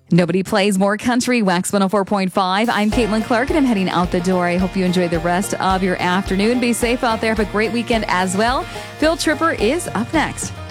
Nobody plays more country. Wax 104.5. I'm Caitlin Clark, and I'm heading out the door. I hope you enjoy the rest of your afternoon. Be safe out there. Have a great weekend as well. Phil Tripper is up next.